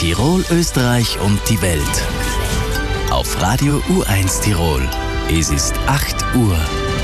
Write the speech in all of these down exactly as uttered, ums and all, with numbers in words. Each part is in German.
Tirol, Österreich und die Welt. Auf Radio U eins Tirol. Es ist acht Uhr.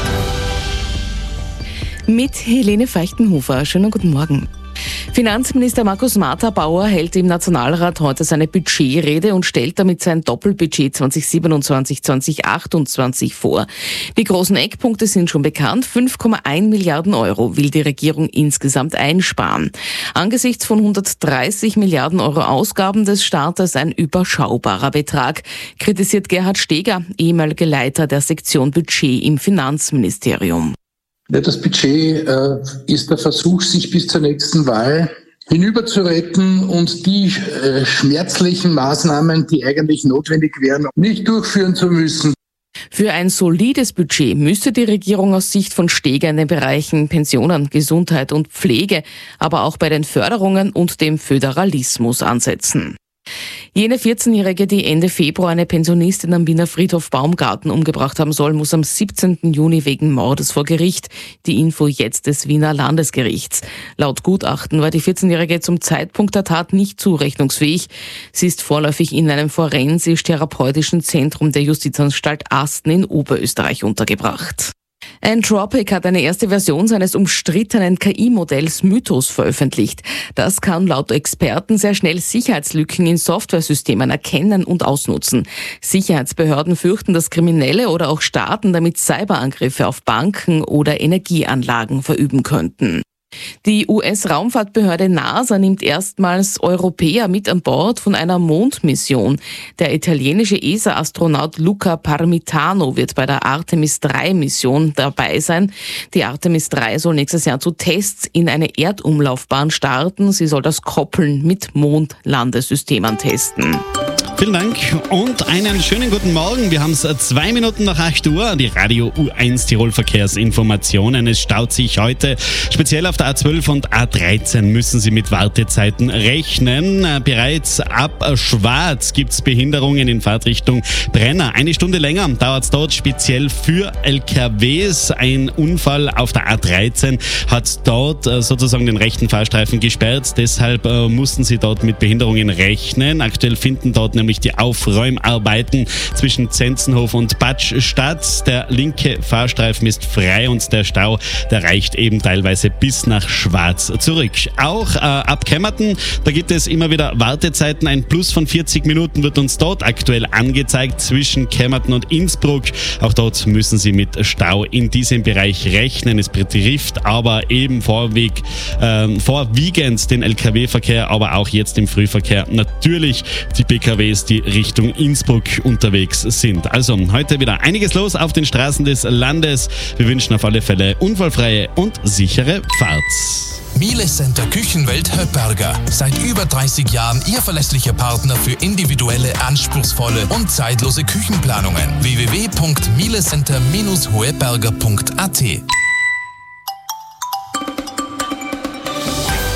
Mit Helene Feichtenhofer. Schönen guten Morgen. Finanzminister Markus Marter-Bauer hält im Nationalrat heute seine Budgetrede und stellt damit sein Doppelbudget zwanzig siebenundzwanzig zwanzig achtundzwanzig vor. Die großen Eckpunkte sind schon bekannt. fünf Komma eins Milliarden Euro will die Regierung insgesamt einsparen. Angesichts von hundertdreißig Milliarden Euro Ausgaben des Staates ein überschaubarer Betrag, kritisiert Gerhard Steger, ehemaliger Leiter der Sektion Budget im Finanzministerium. Ja, das Budget äh, ist der Versuch, sich bis zur nächsten Wahl hinüberzuretten und die äh, schmerzlichen Maßnahmen, die eigentlich notwendig wären, nicht durchführen zu müssen. Für ein solides Budget müsste die Regierung aus Sicht von Steger in den Bereichen Pensionen, Gesundheit und Pflege, aber auch bei den Förderungen und dem Föderalismus ansetzen. Jene vierzehnjährige, die Ende Februar eine Pensionistin am Wiener Friedhof Baumgarten umgebracht haben soll, muss am siebzehnten Juni wegen Mordes vor Gericht. Die Info jetzt des Wiener Landesgerichts. Laut Gutachten war die vierzehnjährige zum Zeitpunkt der Tat nicht zurechnungsfähig. Sie ist vorläufig in einem forensisch-therapeutischen Zentrum der Justizanstalt Asten in Oberösterreich untergebracht. Anthropic hat eine erste Version seines umstrittenen K I-Modells Mythos veröffentlicht. Das kann laut Experten sehr schnell Sicherheitslücken in Softwaresystemen erkennen und ausnutzen. Sicherheitsbehörden fürchten, dass Kriminelle oder auch Staaten damit Cyberangriffe auf Banken oder Energieanlagen verüben könnten. Die U S-Raumfahrtbehörde NASA nimmt erstmals Europäer mit an Bord von einer Mondmission. Der italienische E S A-Astronaut Luca Parmitano wird bei der Artemis drei Mission dabei sein. Die Artemis drei soll nächstes Jahr zu Tests in eine Erdumlaufbahn starten. Sie soll das Koppeln mit Mondlandesystemen testen. Vielen Dank und einen schönen guten Morgen. Wir haben es zwei Minuten nach acht Uhr. Die Radio U eins Tirol Verkehrsinformationen. Es staut sich heute. Speziell auf der A zwölf und A dreizehn müssen Sie mit Wartezeiten rechnen. Bereits ab Schwarz gibt es Behinderungen in Fahrtrichtung Brenner. Eine Stunde länger dauert es dort, speziell für L K Ws. Ein Unfall auf der A dreizehn hat dort sozusagen den rechten Fahrstreifen gesperrt. Deshalb mussten Sie dort mit Behinderungen rechnen. Aktuell finden dort nämlich die Aufräumarbeiten zwischen Zenzenhof und Batsch statt. Der linke Fahrstreifen ist frei und der Stau, der reicht eben teilweise bis nach Schwarz zurück. Auch äh, ab Kemmerten, da gibt es immer wieder Wartezeiten. Ein Plus von vierzig Minuten wird uns dort aktuell angezeigt zwischen Kemmerten und Innsbruck. Auch dort müssen Sie mit Stau in diesem Bereich rechnen. Es betrifft aber eben vorwieg, äh, vorwiegend den L K W-Verkehr, aber auch jetzt im Frühverkehr natürlich die P K Ws, die Richtung Innsbruck unterwegs sind. Also heute wieder einiges los auf den Straßen des Landes. Wir wünschen auf alle Fälle unfallfreie und sichere Fahrt. Miele Center Küchenwelt Höpperger. Seit über dreißig Jahren Ihr verlässlicher Partner für individuelle, anspruchsvolle und zeitlose Küchenplanungen. w w w punkt mielecenter Bindestrich hoeberger punkt a t.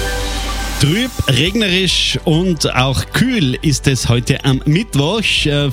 Trüb, regnerisch und auch kühl ist es heute am Mittwoch.